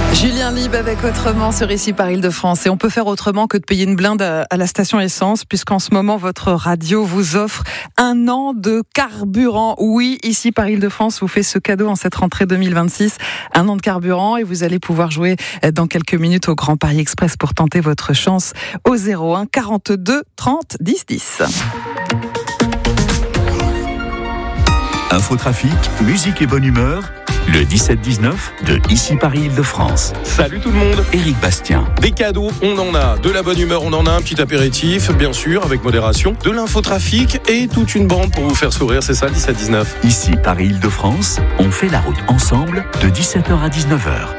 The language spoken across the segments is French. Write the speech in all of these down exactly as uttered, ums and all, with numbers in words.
Julien Lieb avec Autrement sur Ici par Île-de-France. Et on peut faire autrement que de payer une blinde à la station essence, puisqu'en ce moment, votre radio vous offre un an de carburant. Oui, Ici par Île-de-France vous fait ce cadeau en cette rentrée deux mille vingt-six. Un an de carburant et vous allez pouvoir jouer dans quelques minutes au Grand Paris Express pour tenter votre chance au zéro un quarante-deux trente dix dix. Infotrafic, musique et bonne humeur, le dix-sept dix-neuf de Ici Paris Île-de-France. Salut tout le monde. Éric Bastien. Des cadeaux, on en a. De la bonne humeur, on en a. Un petit apéritif, bien sûr, avec modération. De l'infotrafic et toute une bande pour vous faire sourire. C'est ça, le dix-sept dix-neuf. Ici Paris Île-de-France, on fait la route ensemble de dix-sept heures à dix-neuf heures.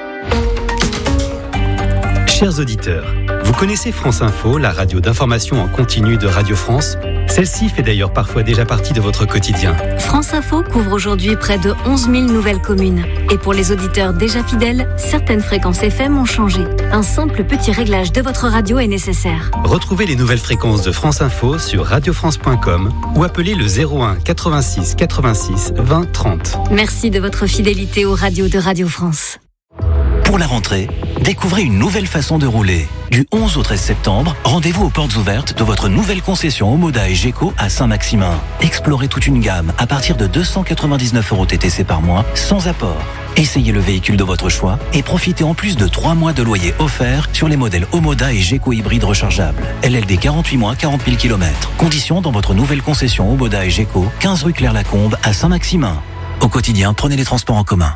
Chers auditeurs, vous connaissez France Info, la radio d'information en continu de Radio France ? Celle-ci fait d'ailleurs parfois déjà partie de votre quotidien. France Info couvre aujourd'hui près de onze mille nouvelles communes. Et pour les auditeurs déjà fidèles, certaines fréquences F M ont changé. Un simple petit réglage de votre radio est nécessaire. Retrouvez les nouvelles fréquences de France Info sur radio france point com ou appelez le zéro un quatre-vingt-six quatre-vingt-six vingt trente. Merci de votre fidélité aux radios de Radio France. Pour la rentrée, découvrez une nouvelle façon de rouler. Du onze au treize septembre, rendez-vous aux portes ouvertes de votre nouvelle concession Omoda et Geco à Saint-Maximin. Explorez toute une gamme à partir de deux cent quatre-vingt-dix-neuf euros T T C par mois, sans apport. Essayez le véhicule de votre choix et profitez en plus de trois mois de loyer offert sur les modèles Omoda et Geco hybrides rechargeables. L L D quarante-huit mois, quarante mille kilomètres. Conditions dans votre nouvelle concession Omoda et Geco, quinze rue Claire-Lacombe à Saint-Maximin. Au quotidien, prenez les transports en commun.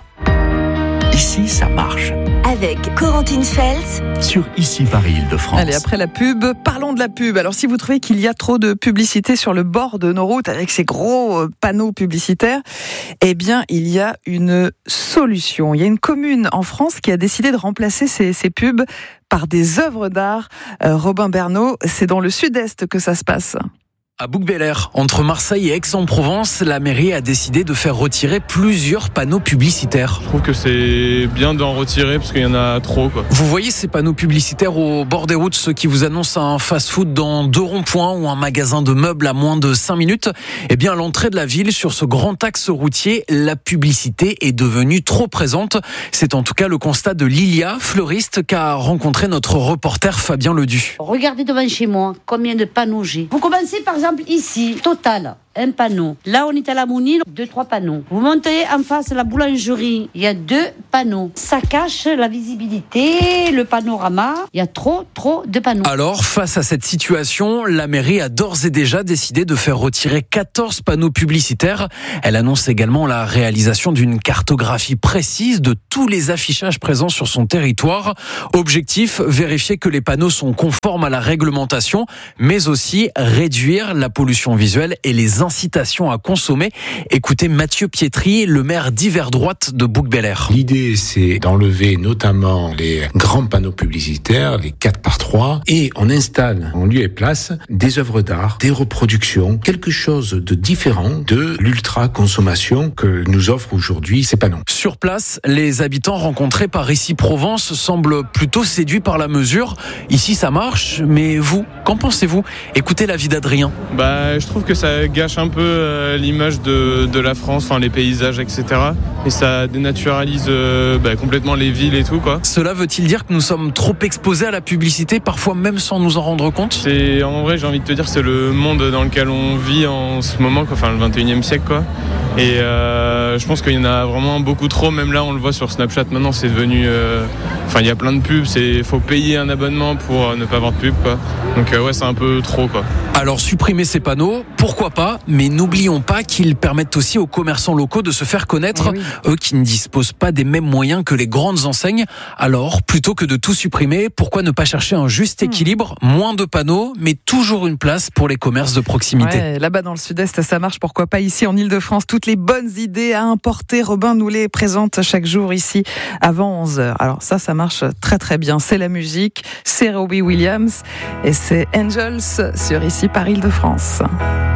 Ici, ça marche. Avec Corentine Feltz sur Ici Paris Île-de-France. Allez, après la pub, parlons de la pub. Alors, si vous trouvez qu'il y a trop de publicité sur le bord de nos routes avec ces gros panneaux publicitaires, eh bien, il y a une solution. Il y a une commune en France qui a décidé de remplacer ces, ces pubs par des œuvres d'art. Euh, Robin Bernot, c'est dans le sud-est que ça se passe. À Bouc-Bel-Air, entre Marseille et Aix-en-Provence, la mairie a décidé de faire retirer plusieurs panneaux publicitaires. Je trouve que c'est bien d'en retirer parce qu'il y en a trop, quoi. Vous voyez ces panneaux publicitaires au bord des routes, ceux qui vous annoncent un fast-food dans deux ronds-points ou un magasin de meubles à moins de cinq minutes ? Eh bien, à l'entrée de la ville, sur ce grand axe routier, la publicité est devenue trop présente. C'est en tout cas le constat de Lilia, fleuriste, qu'a rencontré notre reporter Fabien Ledu. Regardez devant chez moi combien de panneaux j'ai. Vous commencez par exemple ici, Total, un panneau. Là, on est à la Mounine, deux, trois panneaux. Vous montez en face de la boulangerie, il y a deux panneaux. Ça cache la visibilité, le panorama. Il y a trop, trop de panneaux. Alors, face à cette situation, la mairie a d'ores et déjà décidé de faire retirer quatorze panneaux publicitaires. Elle annonce également la réalisation d'une cartographie précise de tous les affichages présents sur son territoire. Objectif, vérifier que les panneaux sont conformes à la réglementation, mais aussi réduire la pollution visuelle et les incitations à consommer. Écoutez Mathieu Pietri, le maire d'hiver droite de Bouc-Bel-Air. L'idée, c'est d'enlever notamment les grands panneaux publicitaires, les quatre par trois, et on installe en lieu et place des œuvres d'art, des reproductions, quelque chose de différent de l'ultra-consommation que nous offrent aujourd'hui ces panneaux. Sur place, les habitants rencontrés par Ici Provence semblent plutôt séduits par la mesure. Ici, ça marche, mais vous, qu'en pensez-vous ? Écoutez l'avis d'Adrien. Bah, je trouve que ça gâche un peu euh, l'image de, de la France, enfin les paysages, et cetera. Et ça dénaturalise euh, bah, complètement les villes et tout, quoi. Cela veut-il dire que nous sommes trop exposés à la publicité, parfois même sans nous en rendre compte ? C'est, en vrai, j'ai envie de te dire, c'est le monde dans lequel on vit en ce moment, quoi. Enfin le vingt et unième siècle, quoi. Et euh, je pense qu'il y en a vraiment beaucoup trop. Même là, on le voit sur Snapchat. Maintenant, c'est devenu. Euh, enfin, il y a plein de pubs. Il faut payer un abonnement pour euh, ne pas avoir de pub, quoi. Donc euh, ouais, c'est un peu trop, quoi. Alors supprimer ces panneaux, pourquoi pas, mais n'oublions pas qu'ils permettent aussi aux commerçants locaux de se faire connaître, oui. Eux qui ne disposent pas des mêmes moyens que les grandes enseignes. Alors, plutôt que de tout supprimer, pourquoi ne pas chercher un juste équilibre, mmh. moins de panneaux, mais toujours une place pour les commerces de proximité. Ouais, là-bas dans le sud-est, ça marche, pourquoi pas ici en Île-de-France. Toutes les bonnes idées à importer, Robin nous les présente chaque jour ici avant onze heures. Alors ça, ça marche très très bien. C'est la musique, c'est Robbie Williams et c'est Angels sur Ici par Île-de-France.